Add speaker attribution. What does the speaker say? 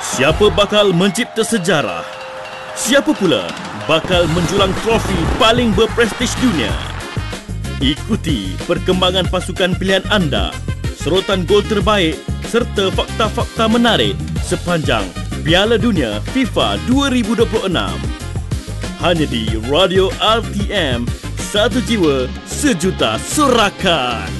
Speaker 1: Siapa bakal mencipta sejarah? Siapa pula bakal menjulang trofi paling berprestij dunia? Ikuti perkembangan pasukan pilihan anda, serotan gol terbaik serta fakta-fakta menarik sepanjang Piala Dunia FIFA 2026. Hanya di Radio RTM, satu jiwa, sejuta sorakan.